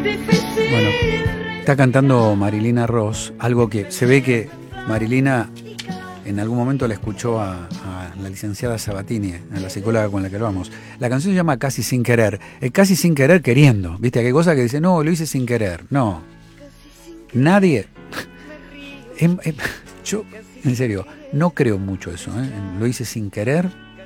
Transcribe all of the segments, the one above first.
Bueno, está cantando Marilina Ross, algo que se ve que Marilina en algún momento la escuchó a la licenciada Sabatini, a la psicóloga con la que hablamos. La canción se llama Casi sin querer. Casi sin querer queriendo. ¿Viste? Hay cosas que dicen, no, lo hice sin querer. No. Nadie. Yo, en serio, no creo mucho eso. Lo hice sin querer.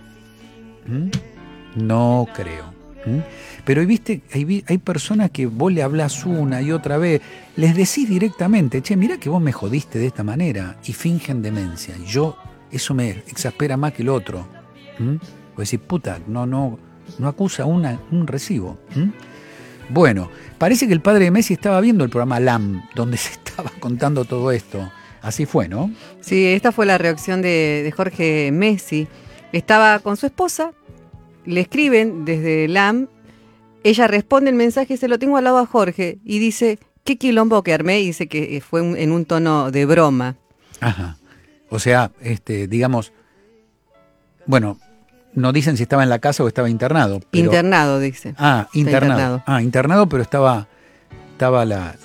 No creo. Pero viste, hay personas que vos le hablás una y otra vez, les decís directamente, che, mirá que vos me jodiste de esta manera, y fingen demencia. Y eso me exaspera más que el otro. Vos decís, puta, no acusa un recibo. Bueno, parece que el padre de Messi estaba viendo el programa LAM, donde se estaba contando todo esto. Así fue, ¿no? Sí, esta fue la reacción de Jorge Messi. Estaba con su esposa, le escriben desde LAM, ella responde el mensaje, se lo tengo al lado a Jorge, y dice, qué quilombo que armé, y dice que fue en un tono de broma. Ajá. O sea, digamos, bueno, no dicen si estaba en la casa o estaba internado. Pero... Internado, dice. Ah, internado. Internado, pero estaba la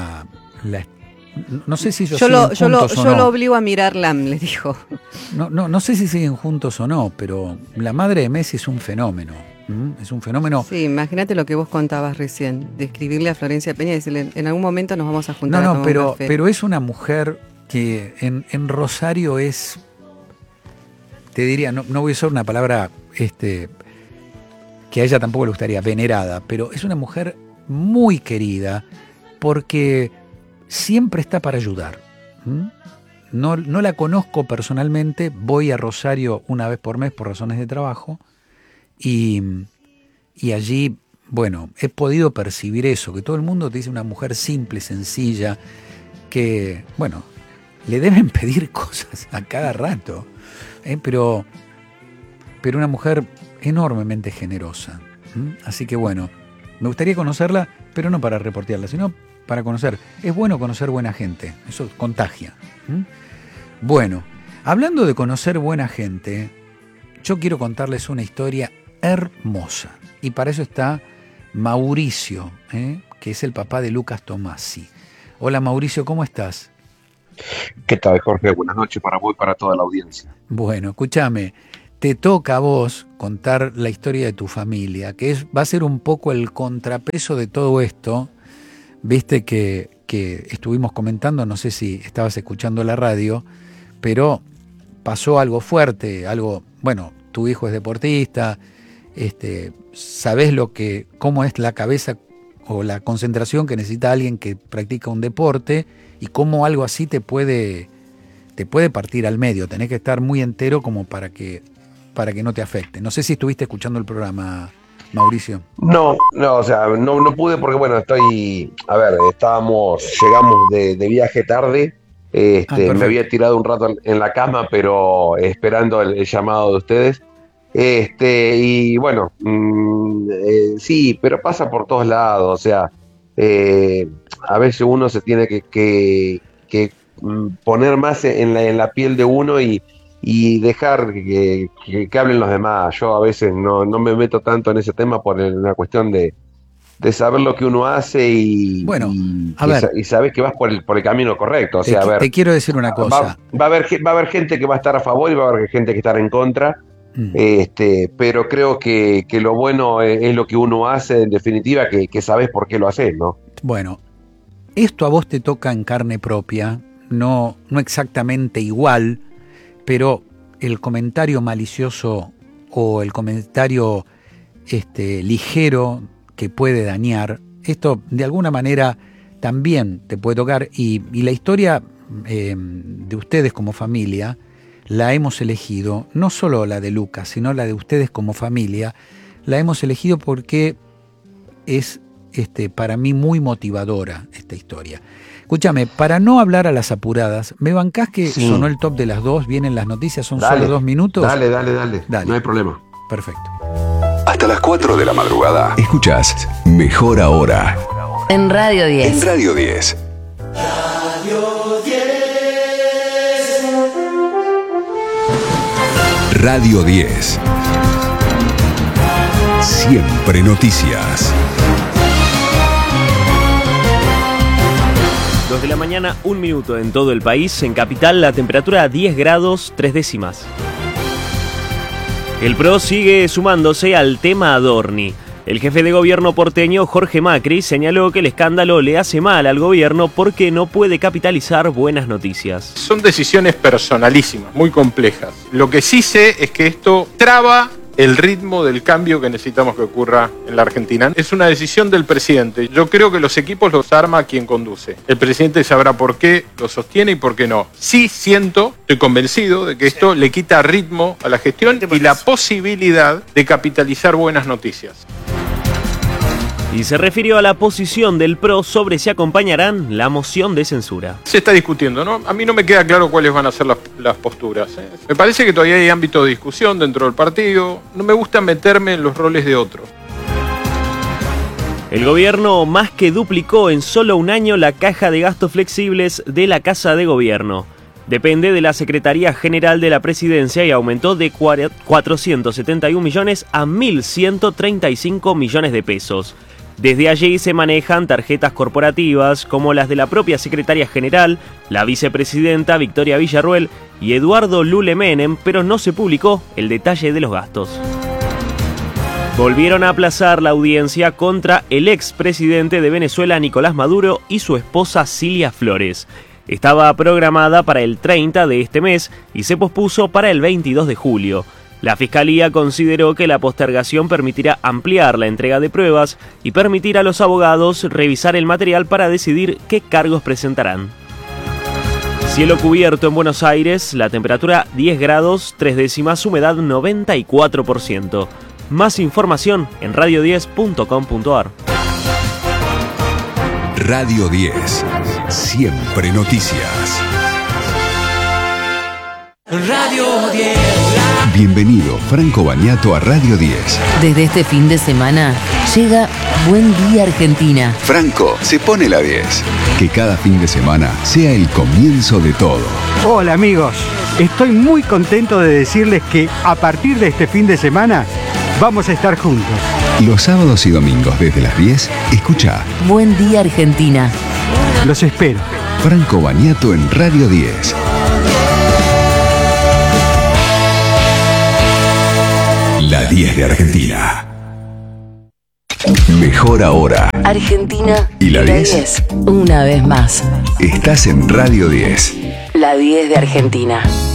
no sé si ellos siguen juntos o no. Yo lo obligo a mirar LAM, le dijo. No sé si siguen juntos o no, pero la madre de Messi es un fenómeno. Es un fenómeno. Sí, imagínate lo que vos contabas recién, de escribirle a Florencia Peña y decirle, en algún momento nos vamos a juntar a tomar un café. Pero es una mujer que en Rosario es, te diría, no voy a usar una palabra que a ella tampoco le gustaría, venerada, pero es una mujer muy querida porque siempre está para ayudar. No la conozco personalmente, voy a Rosario una vez por mes por razones de trabajo y allí, bueno, he podido percibir eso, que todo el mundo te dice una mujer simple, sencilla, que, bueno, le deben pedir cosas a cada rato, pero una mujer enormemente generosa. Así que bueno, me gustaría conocerla, pero no para reportearla, sino para conocer. Es bueno conocer buena gente, eso contagia. Bueno, hablando de conocer buena gente, yo quiero contarles una historia hermosa. Y para eso está Mauricio, que es el papá de Lucas Tomasi. Hola Mauricio, ¿cómo estás? ¿Qué tal, Jorge? Buenas noches para vos y para toda la audiencia. Bueno, escúchame, te toca a vos contar la historia de tu familia, que va a ser un poco el contrapeso de todo esto. Viste que estuvimos comentando, no sé si estabas escuchando la radio, pero pasó algo fuerte, bueno, tu hijo es deportista, sabés cómo es la cabeza o la concentración que necesita alguien que practica un deporte y cómo algo así te puede partir al medio, tenés que estar muy entero como para que no te afecte. No sé si estuviste escuchando el programa, Mauricio. No, o sea, no pude porque, bueno, llegamos de viaje tarde, me había tirado un rato en la cama, pero esperando el llamado de ustedes, y bueno, sí, pero pasa por todos lados, o sea, a veces uno se tiene que poner más en la piel de uno y dejar que hablen los demás. Yo a veces no me meto tanto en ese tema por una cuestión de saber lo que uno hace y saber que vas por el camino correcto. O sea, te quiero decir una cosa. Va a haber gente que va a estar a favor y va a haber gente que estar en contra. Pero creo que lo bueno es lo que uno hace, en definitiva, que sabes por qué lo haces, ¿no? Bueno, esto a vos te toca en carne propia, no exactamente igual, pero el comentario malicioso o el comentario ligero que puede dañar, esto de alguna manera también te puede tocar, y la historia de ustedes como familia la hemos elegido, no solo la de Lucas, sino la de ustedes como familia, la hemos elegido porque es para mí muy motivadora esta historia. Escúchame, para no hablar a las apuradas, ¿me bancás que sonó el top de las 2? Vienen las noticias, son solo 2 minutos. Dale, no hay problema. Perfecto. Hasta las 4 de la madrugada. Escuchás Mejor Ahora. En Radio 10. En Radio 10. Radio 10. Radio 10. Siempre noticias. de la mañana, 1 minuto en todo el país. En Capital, la temperatura 10 grados 3 décimas. El PRO sigue sumándose al tema Adorni. El jefe de gobierno porteño, Jorge Macri, señaló que el escándalo le hace mal al gobierno porque no puede capitalizar buenas noticias. Son decisiones personalísimas, muy complejas. Lo que sí sé es que esto traba el ritmo del cambio que necesitamos que ocurra en la Argentina. Es una decisión del presidente. Yo creo que los equipos los arma quien conduce. El presidente sabrá por qué lo sostiene y por qué no. Sí estoy convencido de que esto le quita ritmo a la gestión y la posibilidad de capitalizar buenas noticias. Y se refirió a la posición del PRO sobre si acompañarán la moción de censura. Se está discutiendo, ¿no? A mí no me queda claro cuáles van a ser las posturas. Me parece que todavía hay ámbito de discusión dentro del partido. No me gusta meterme en los roles de otros. El gobierno más que duplicó en solo un año la caja de gastos flexibles de la Casa de Gobierno. Depende de la Secretaría General de la Presidencia y aumentó de 471 millones a 1.135 millones de pesos. Desde allí se manejan tarjetas corporativas como las de la propia Secretaría General, la vicepresidenta Victoria Villarruel y Eduardo Lule Menem, pero no se publicó el detalle de los gastos. Volvieron a aplazar la audiencia contra el expresidente de Venezuela Nicolás Maduro y su esposa Cilia Flores. Estaba programada para el 30 de este mes y se pospuso para el 22 de julio. La Fiscalía consideró que la postergación permitirá ampliar la entrega de pruebas y permitir a los abogados revisar el material para decidir qué cargos presentarán. Cielo cubierto en Buenos Aires, la temperatura 10 grados 3 décimas, humedad 94%. Más información en radio10.com.ar. Radio 10. Siempre noticias. Radio 10. Bienvenido, Franco Bagnato, a Radio 10. Desde este fin de semana llega Buen Día Argentina. Franco se pone la 10. Que cada fin de semana sea el comienzo de todo. Hola amigos, estoy muy contento de decirles que a partir de este fin de semana vamos a estar juntos. Los sábados y domingos desde las 10, escucha Buen Día Argentina. Los espero. Franco Bagnato en Radio 10. La 10 de Argentina. Mejor ahora. Argentina ¿Y la 10? Una vez más. Estás en Radio 10. La 10 de Argentina.